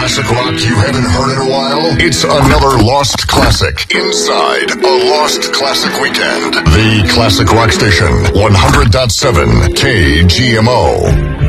classic rock you haven't heard in a while? It's another Lost Classic inside a Lost Classic Weekend. The Classic Rock Station, 100.7 KGMO.